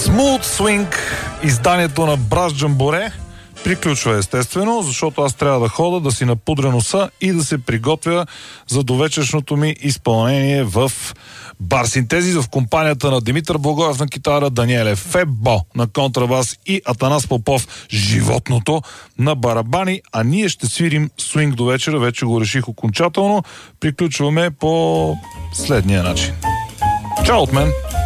Smooth Swing, изданието на Браш Джамборе, приключва естествено, защото аз трябва да хода, да си напудря носа и да се приготвя за довечершното ми изпълнение в бар Синтезис в компанията на Димитър Благоев на китара, Даниеле Фебо на контрабас и Атанас Попов, животното, на барабани, а ние ще свирим свинг до вечера, вече го реших окончателно. Приключваме по следния начин. Чао от мен!